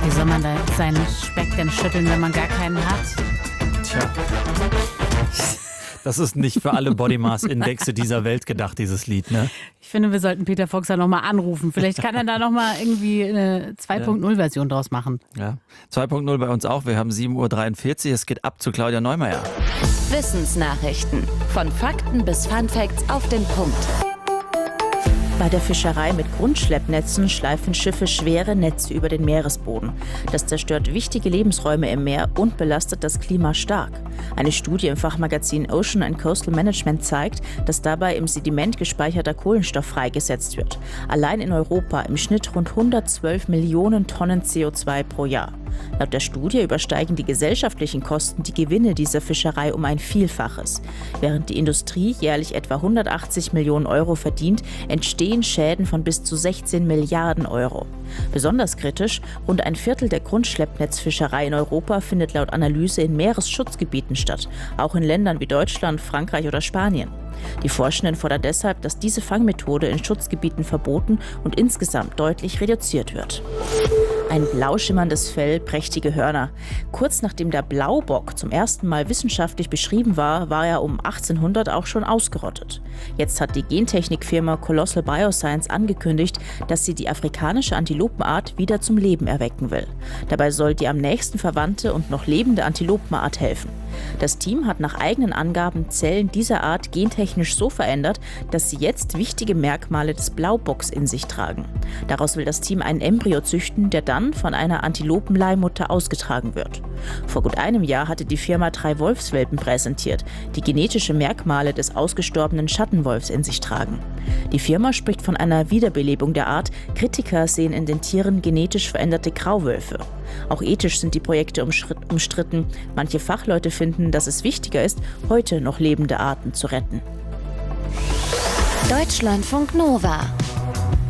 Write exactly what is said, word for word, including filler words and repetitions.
Wie soll man da seinen Speck denn schütteln, wenn man gar keinen hat? Tja. Das ist nicht für alle Body Mass Indexe dieser Welt gedacht, dieses Lied, ne? Ich finde, wir sollten Peter Fox ja nochmal anrufen. Vielleicht kann er da nochmal irgendwie eine zwei Punkt null Version draus machen. Ja, zwei Punkt null bei uns auch. Wir haben sieben Uhr dreiundvierzig. Es geht ab zu Claudia Neumeier. Wissensnachrichten. Von Fakten bis Funfacts auf den Punkt. Bei der Fischerei mit Grundschleppnetzen schleifen Schiffe schwere Netze über den Meeresboden. Das zerstört wichtige Lebensräume im Meer und belastet das Klima stark. Eine Studie im Fachmagazin Ocean and Coastal Management zeigt, dass dabei im Sediment gespeicherter Kohlenstoff freigesetzt wird. Allein in Europa im Schnitt rund hundertzwölf Millionen Tonnen C O zwei pro Jahr. Laut der Studie übersteigen die gesellschaftlichen Kosten die Gewinne dieser Fischerei um ein Vielfaches. Während die Industrie jährlich etwa hundertachtzig Millionen Euro verdient, entstehen Schäden von bis zu sechzehn Milliarden Euro. Besonders kritisch, rund ein Viertel der Grundschleppnetzfischerei in Europa findet laut Analyse in Meeresschutzgebieten statt, auch in Ländern wie Deutschland, Frankreich oder Spanien. Die Forschenden fordern deshalb, dass diese Fangmethode in Schutzgebieten verboten und insgesamt deutlich reduziert wird. Ein blau schimmerndes Fell, prächtige Hörner. Kurz nachdem der Blaubock zum ersten Mal wissenschaftlich beschrieben war, war er um achtzehnhundert auch schon ausgerottet. Jetzt hat die Gentechnikfirma Colossal Bioscience angekündigt, dass sie die afrikanische Antilopenart wieder zum Leben erwecken will. Dabei soll die am nächsten verwandte und noch lebende Antilopenart helfen. Das Team hat nach eigenen Angaben Zellen dieser Art gentechnisch so verändert, dass sie jetzt wichtige Merkmale des Blaubocks in sich tragen. Daraus will das Team einen Embryo züchten, der dann von einer Antilopenleihmutter ausgetragen wird. Vor gut einem Jahr hatte die Firma drei Wolfswelpen präsentiert, die genetische Merkmale des ausgestorbenen Schattenwolfs in sich tragen. Die Firma spricht von einer Wiederbelebung der Art. Kritiker sehen in den Tieren genetisch veränderte Grauwölfe. Auch ethisch sind die Projekte umstritten. Manche Fachleute finden, dass es wichtiger ist, heute noch lebende Arten zu retten. Deutschlandfunk Nova